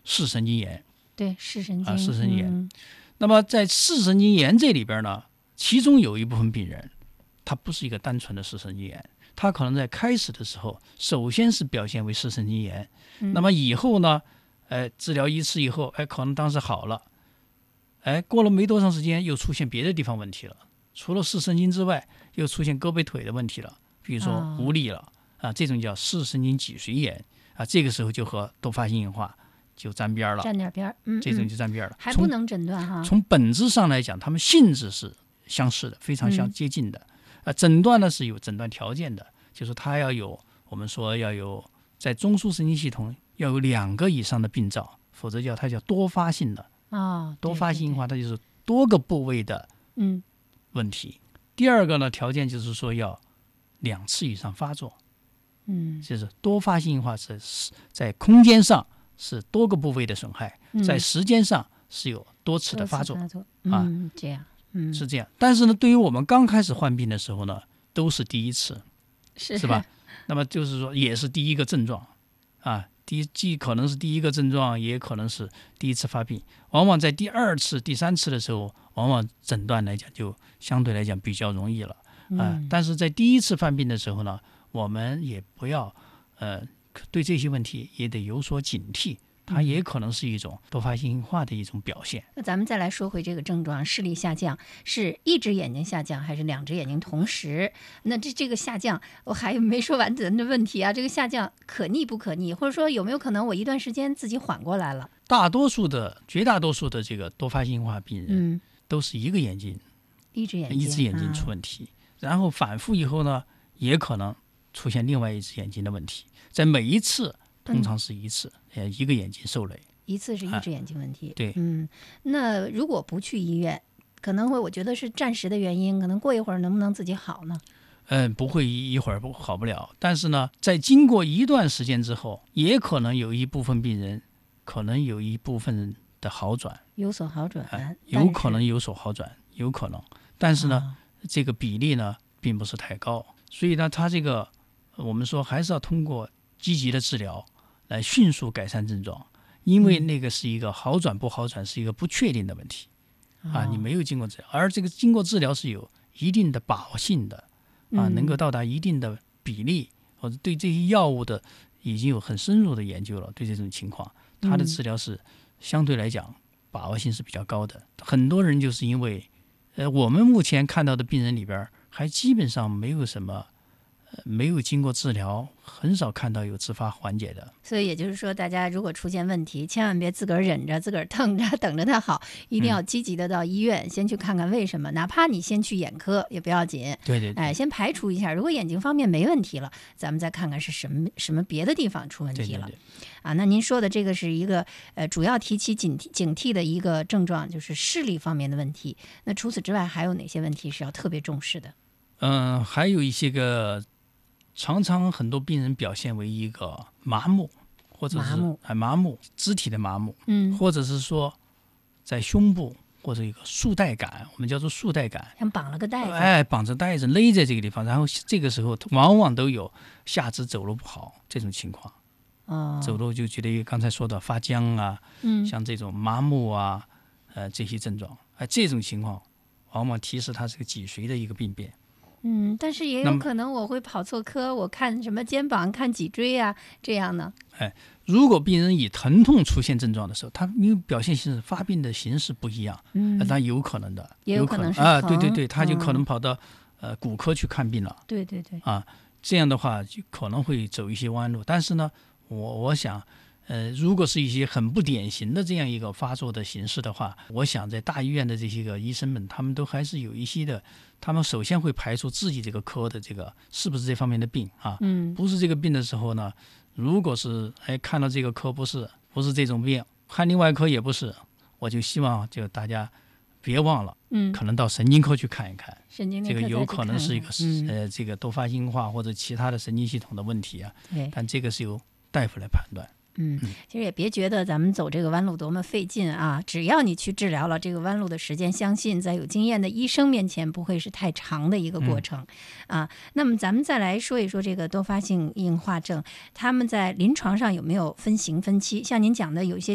视神经炎。 对，视神经视神经炎。那么在视神经炎这里边呢，其中有一部分病人，他不是一个单纯的视神经炎，他可能在开始的时候，首先是表现为视神经炎，那么以后呢，治疗一次以后，可能当时好了，过了没多长时间，又出现别的地方问题了，除了视神经之外，又出现胳膊腿的问题了，比如说无力了这种叫视神经脊髓炎这个时候就和多发性硬化就沾边了， 沾点边这种就沾边了， 还不能诊断哈。 从本质上来讲，它们性质是相似的，非常接近的。诊断呢是有诊断条件的，就是它要有，我们说要有在中枢神经系统要有2个以上的病灶，否则它叫多发性的多发性硬化，它就是多个部位的问题。第二个呢条件就是说要2次以上发作，就是多发性硬化是在空间上是多个部位的损害，在时间上是有多次的发作这样是这样。但是呢，对于我们刚开始患病的时候呢，都是第一次，是吧？那么就是说，也是第一个症状既可能是第一个症状，也可能是第一次发病。往往在第2次、第3次的时候，往往诊断来讲就相对来讲比较容易了但是在第1次犯病的时候呢，我们也不要对这些问题也得有所警惕。它也可能是一种多发性硬化的一种表现。 那咱们再来说回这个症状，视力下降是一只眼睛下降还是2只眼睛同时？那这个下降我还没说完咱的问题这个下降可逆不可逆，或者说有没有可能我一段时间自己缓过来了？ 绝大多数的这个多发性硬化病人都是一只眼睛出问题然后反复以后呢，也可能出现另外一只眼睛的问题，在每一次通常是一次一个眼睛受累， 一次是一只眼睛问题对那如果不去医院，可能会我觉得是暂时的原因，可能过一会儿能不能自己好呢？ 不会一会儿好不了，但是呢，在经过一段时间之后，也可能有一部分病人可能有一部分的好转， 有所好转有可能有所好转，有可能，但是呢这个比例呢并不是太高，所以呢它这个我们说还是要通过积极的治疗来迅速改善症状，因为那个是一个好转不好转是一个不确定的问题你没有经过治疗，而这个经过治疗是有一定的把握性的能够到达一定的比例，或者对这些药物的已经有很深入的研究了，对这种情况它的治疗是相对来讲把握性是比较高的。很多人就是因为我们目前看到的病人里边还基本上没有什么没有经过治疗，很少看到有自发缓解的。 所以也就是说，大家如果出现问题，千万别自个儿忍着，自个儿疼着等着它好，一定要积极的到医院先去看看为什么，哪怕你先去眼科也不要紧。 对先排除一下，如果眼睛方面没问题了，咱们再看看是什么别的地方出问题了。那您说的这个是一个主要提起警惕的一个症状，就是视力方面的问题。那除此之外还有哪些问题是要特别重视的？ 还有一些个常常很多病人表现为一个麻木，或者是麻木肢体的麻木或者是说在胸部或者一个束带感，我们叫做束带感， 像绑了个带子， 绑着带子勒在这个地方，然后这个时候往往都有下肢走路不好这种情况走路就觉得刚才说的发僵像这种麻木这些症状这种情况往往提示它是个脊髓的一个病变但是也有可能我会跑错科，我看什么肩膀看脊椎这样呢如果病人以疼痛出现症状的时候，他因为表现形式发病的形式不一样那有可能的， 也有可能是疼对，他就可能跑到骨科去看病了， 对这样的话就可能会走一些弯路。但是呢我想如果是一些很不典型的这样一个发作的形式的话，我想在大医院的这些个医生们，他们都还是有一些的，他们首先会排除自己这个科的这个是不是这方面的病不是这个病的时候呢，如果是看到这个科不是这种病，看另外科也不是，我就希望就大家别忘了可能到神经科去看一看，这个有可能是一个这个多发性硬化或者其他的神经系统的问题但这个是由大夫来判断。 其实也别觉得咱们走这个弯路多么费劲只要你去治疗了，这个弯路的时间相信在有经验的医生面前不会是太长的一个过程那么咱们再来说一说这个多发性硬化症，他们在临床上有没有分型分期？像您讲的有一些